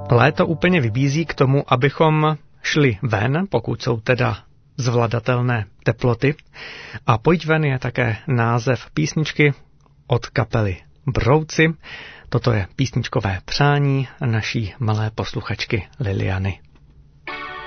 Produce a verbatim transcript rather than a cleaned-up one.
Léto úplně vybízí k tomu, abychom šli ven, pokud jsou teda zvladatelné teploty. A Pojď ven je také název písničky od kapely Brouci. Toto je písničkové přání naší malé posluchačky Liliany.